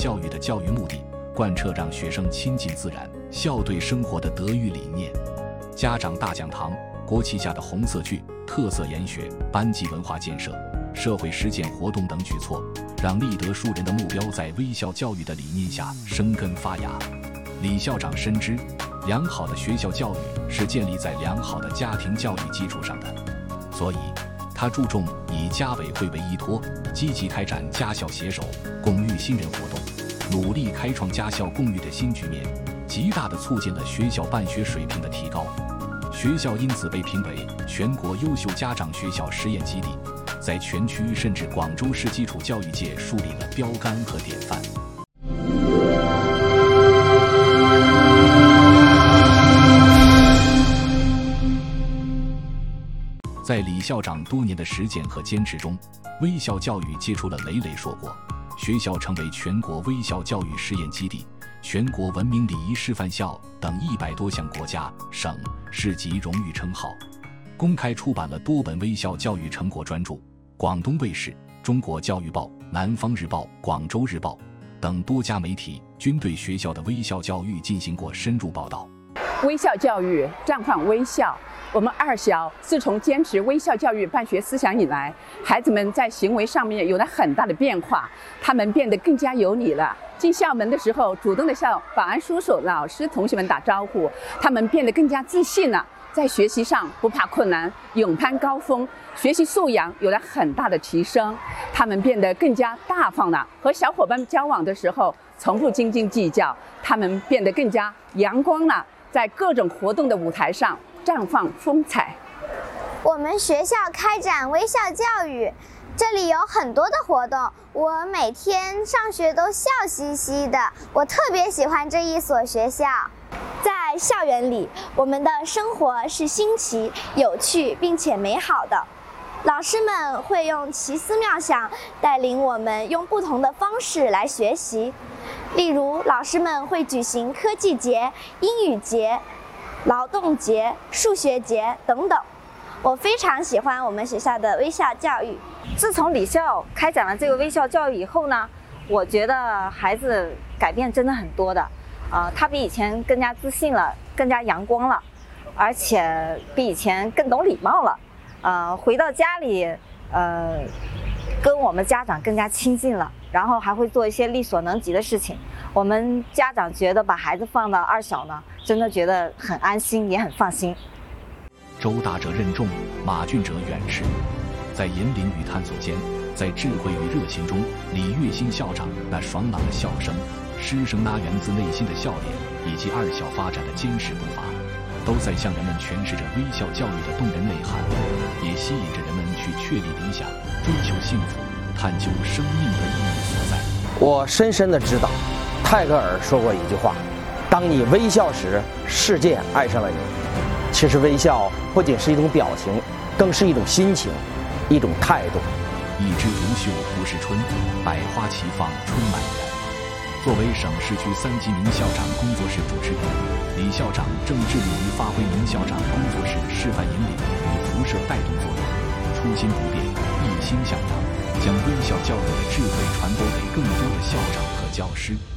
教育的教育目的，贯彻让学生亲近自然、校对生活的德育理念。家长大讲堂、国旗下的红色剧、特色研学、班级文化建设、社会实践活动等举措，让立德树人的目标在微校教育的理念下生根发芽。李校长深知，良好的学校教育是建立在良好的家庭教育基础上的，所以他注重以家委会为依托，积极开展家校携手共育新人活动，努力开创家校共育的新局面，极大地促进了学校办学水平的提高。学校因此被评为全国优秀家长学校实验基地，在全区甚至广州市基础教育界树立了标杆和典范。在李校长多年的实践和坚持中，微校教育结出了累累硕果，学校成为全国微校教育实验基地、全国文明礼仪示范校等100多项国家、省、市级荣誉称号，公开出版了多本微校教育成果专著。广东卫视、中国教育报、南方日报、广州日报等多家媒体均对学校的微校教育进行过深入报道。 微校教育绽放微校。我们二小自从坚持微校教育办学思想以来，孩子们在行为上面有了很大的变化，他们变得更加有礼了。进校门的时候，主动地向保安叔叔、老师、同学们打招呼，他们变得更加自信了。在学习上不怕困难，勇攀高峰，学习素养有了很大的提升。他们变得更加大方了，和小伙伴交往的时候从不斤斤计较。他们变得更加阳光了，在各种活动的舞台上绽放风采。 我们学校开展微校教育，这里有很多的活动，我每天上学都笑嘻嘻的。我特别喜欢这一所学校。在校园里，我们的生活是新奇、有趣并且美好的。老师们会用奇思妙想带领我们用不同的方式来学习，例如老师们会举行科技节、英语节、劳动节、数学节等等。我非常喜欢我们学校的微校教育。 自从李校开展了这个微校教育以后呢，我觉得孩子改变真的很多的。他比以前更加自信了，更加阳光了，而且比以前更懂礼貌了。回到家里，跟我们家长更加亲近了，然后还会做一些力所能及的事情。我们家长觉得把孩子放到二小呢，真的觉得很安心，也很放心。 周大者任重，马俊者远驰。在引领与探索间，在智慧与热情中，李月新校长那爽朗的笑声，师生那源自内心的笑脸，以及二小发展的坚实步伐，都在向人们诠释着微校教育的动人内涵，也吸引着人们去确立理想，追求幸福，探究生命的意义所在。 我深深地知道，泰戈尔说过一句话：当你微笑时，世界爱上了你。其实微笑不仅是一种表情，更是一种心情，一种态度。 一枝独秀不是春，百花齐放春满园。作为省市区3级名校长工作室主持人，李校长正致力于发挥名校长工作室示范引领与辐射带动作用，初心不变，一心向阳，将微校教育的智慧传播给更多的校长和教师。